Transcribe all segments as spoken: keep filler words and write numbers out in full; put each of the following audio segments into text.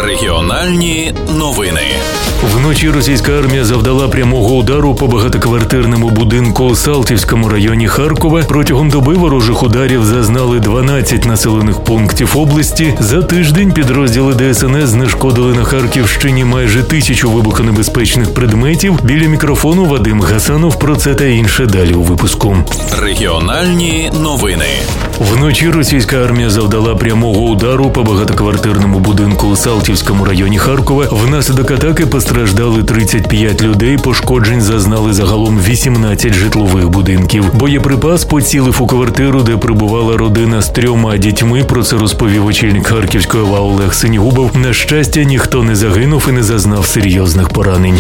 Регіональні новини. Вночі російська армія завдала прямого удару по багатоквартирному будинку у Салтівському районі Харкова. Протягом доби ворожих ударів зазнали дванадцять населених пунктів області. За тиждень підрозділи Де Ес Ен Ес знешкодили на Харківщині майже тисячу вибухонебезпечних предметів. Біля мікрофону Вадим Гасанов. Про це та інше далі у випуску. Регіональні новини. Вночі російська армія завдала прямого удару по багатоквартирному будинку у Салтівському районі Харкова. Внаслідок атаки постраждали тридцять п'ять людей, пошкоджень зазнали загалом вісімнадцять житлових будинків. Боєприпас поцілив у квартиру, де прибувала родина з трьома дітьми. Про це розповів очільник Харківської ОВА Олег Синігубов. На щастя, ніхто не загинув і не зазнав серйозних поранень.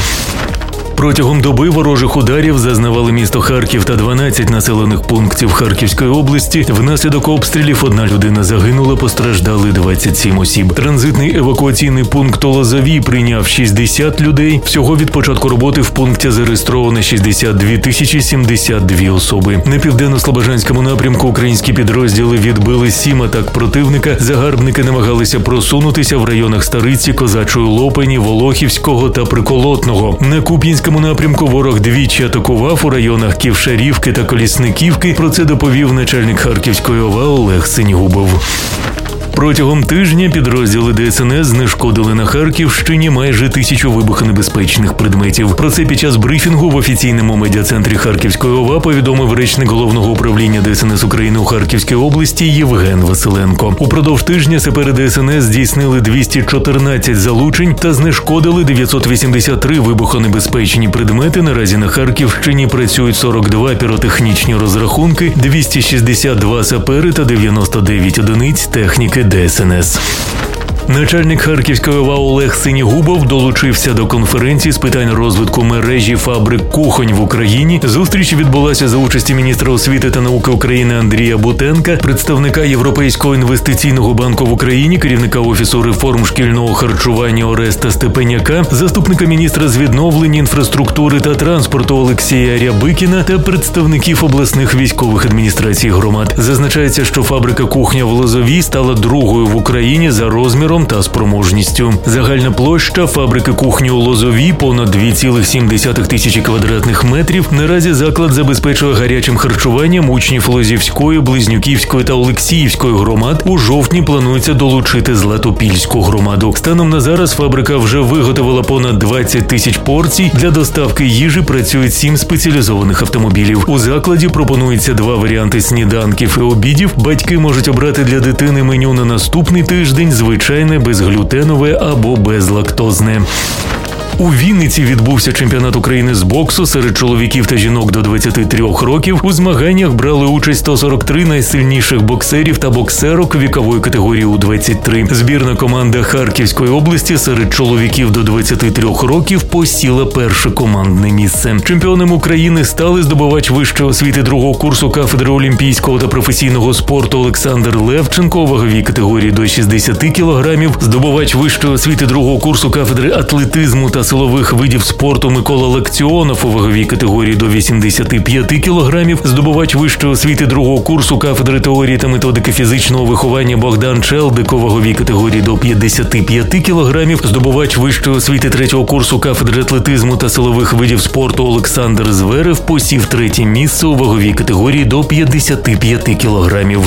Протягом доби ворожих ударів зазнавали місто Харків та дванадцять населених пунктів Харківської області. Внаслідок обстрілів одна людина загинула, постраждали двадцять сім осіб. Транзитний евакуаційний пункт у Лозовій прийняв шістдесят людей. Всього від початку роботи в пункті зареєстровано шістдесят дві тисячі сімдесят дві особи. На південно-слобожанському напрямку українські підрозділи відбили сім атак противника. Загарбники намагалися просунутися в районах Стариці, Козачої Лопані, Волохівського та Приколотного. На Куп'янському На напрямку ворог двічі атакував у районах Ківшарівки та Колісниківки. Про це доповів начальник Харківської ОВА Олег Синігубов. Протягом тижня підрозділи Де Ес Ен Ес знешкодили на Харківщині майже тисячу вибухонебезпечних предметів. Про це під час брифінгу в офіційному медіа-центрі Харківської ОВА повідомив речник Головного управління Де Ес Ен Ес України у Харківській області Євген Василенко. Упродовж тижня сапери Де Ес Ен Ес здійснили двісті чотирнадцять залучень та знешкодили дев'ятсот вісімдесят три вибухонебезпечні предмети. Наразі на Харківщині працюють сорок два піротехнічні розрахунки, двісті шістдесят два сапери та дев'яносто дев'ять одиниць техніки Де Ес Ен Ес. Начальник Харківської ОВА Олег Синігубов долучився до конференції з питань розвитку мережі фабрик кухонь в Україні. Зустріч відбулася за участі міністра освіти та науки України Андрія Бутенка, представника Європейського інвестиційного банку в Україні, керівника Офісу реформ шкільного харчування Ореста Степеняка, заступника міністра з відновлення інфраструктури та транспорту Олексія Рябикіна та представників обласних військових адміністрацій громад. Зазначається, що фабрика кухня в Лозовій стала другою в Україні за розміром та спроможністю. Загальна площа фабрики кухні у Лозовій понад дві цілих сім десятих тисячі квадратних метрів. Наразі заклад забезпечує гарячим харчуванням учнів Лозівської, Близнюківської та Олексіївської громад. У жовтні планується долучити Златопільську громаду. Станом на зараз фабрика вже виготовила понад двадцять тисяч порцій. Для доставки їжі працюють сім спеціалізованих автомобілів. У закладі пропонується два варіанти сніданків і обідів. Батьки можуть обрати для дитини меню на наступний тиждень: звичайне, безглютенове або безлактозне. У Вінниці відбувся чемпіонат України з боксу серед чоловіків та жінок до двадцяти трьох років. У змаганнях брали участь сто сорок три найсильніших боксерів та боксерок вікової категорії У двадцять три. Збірна команда Харківської області серед чоловіків до двадцяти трьох років посіла перше командне місце. Чемпіоном України стали здобувач вищої освіти другого курсу кафедри олімпійського та професійного спорту Олександр Левченко у ваговій категорії до шістдесяти кілограмів, здобувач вищої освіти другого курсу кафедри атлетизму та силових видів спорту Микола Лекціонов у ваговій категорії до вісімдесяти п'яти кілограмів, здобувач вищої освіти другого курсу кафедри теорії та методики фізичного виховання Богдан Челдик у ваговій категорії до п'ятдесяти п'яти кілограмів, здобувач вищої освіти третього курсу кафедри атлетизму та силових видів спорту Олександр Зверев посів третє місце у ваговій категорії до п'ятдесяти п'яти кілограмів.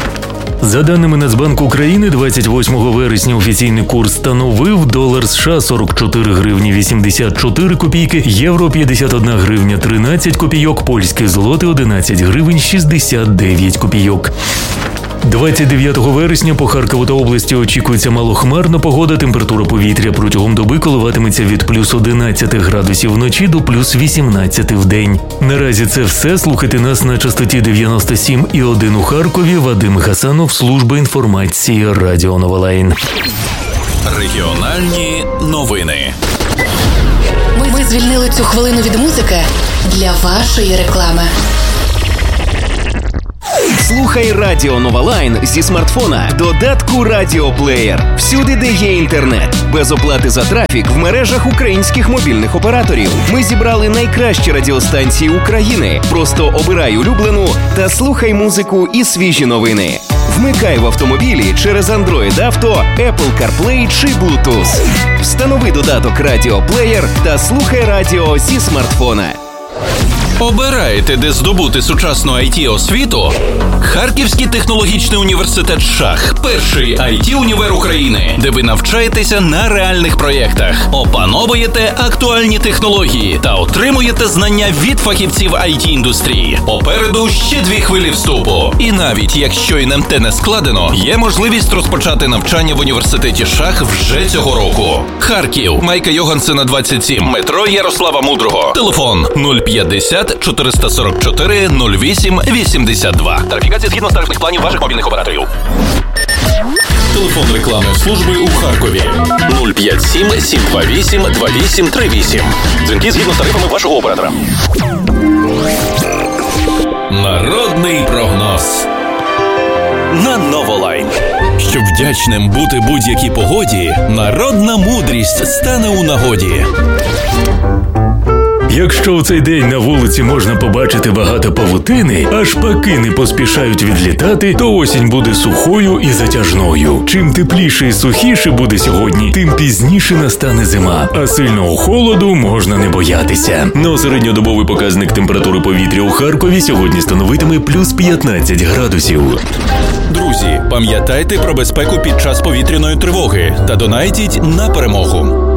За даними Нацбанку України, двадцять восьмого вересня офіційний курс становив: долар США сорок чотири гривні вісімдесят чотири копійки, євро п'ятдесят одна гривня тринадцять копійок, польський злотий одинадцять гривень шістдесят дев'ять копійок. двадцять дев'ятого вересня по Харкову та області очікується малохмарна погода. Температура повітря протягом доби коливатиметься від плюс одинадцяти градусів вночі до плюс вісімнадцяти в день. Наразі це все. Слухайте нас на частоті дев'яносто сім і один у Харкові. Вадим Гасанов, служба інформації Радіо Новолайн. Регіональні новини. Ми, ми звільнили цю хвилину від музики для вашої реклами. Слухай Радіо Новолайн зі смартфона, додатку Радіоплеєр. Всюди, де є інтернет. Без оплати за трафік в мережах українських мобільних операторів. Ми зібрали найкращі радіостанції України. Просто обирай улюблену та слухай музику і свіжі новини. Вмикай в автомобілі через Android Auto, Apple CarPlay чи Bluetooth. Встанови додаток Радіо Плеєр та слухай радіо зі смартфона. Обираєте, де здобути сучасну ай ті-освіту? Харківський технологічний університет «Шах» – перший ай ті-універ України, де ви навчаєтеся на реальних проєктах, опановуєте актуальні технології та отримуєте знання від фахівців ай ті-індустрії. Попереду ще дві хвилі вступу. І навіть якщо ен ем те не складено, є можливість розпочати навчання в університеті «Шах» вже цього року. Харків, Майка Йогансена, двадцять сім, метро Ярослава Мудрого. Телефон нуль п'ятдесят чотириста сорок чотири нуль вісім вісімдесят два. Тарифікація згідно з тарифних планів ваших мобільних операторів. Телефон рекламної служби у Харкові нуль п'ять сім сім два вісім два вісім три вісім. Дзвінки згідно з тарифами вашого оператора. Народний прогноз на Новолайн. Щоб вдячним бути будь-якій погоді, народна мудрість стане у нагоді. Якщо у цей день на вулиці можна побачити багато павутини, а шпаки не поспішають відлітати, то осінь буде сухою і затяжною. Чим тепліше і сухіше буде сьогодні, тим пізніше настане зима, а сильного холоду можна не боятися. Но середньодобовий показник температури повітря у Харкові сьогодні становитиме плюс п'ятнадцять градусів. Друзі, пам'ятайте про безпеку під час повітряної тривоги та донайтіть на перемогу.